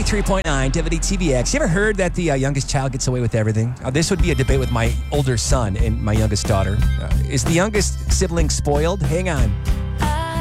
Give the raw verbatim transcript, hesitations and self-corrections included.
ninety-three point nine W T V X. You ever heard that the uh, youngest child gets away with everything? Uh, this would be a debate with my older son and my youngest daughter. Uh, is the youngest sibling spoiled? Hang on.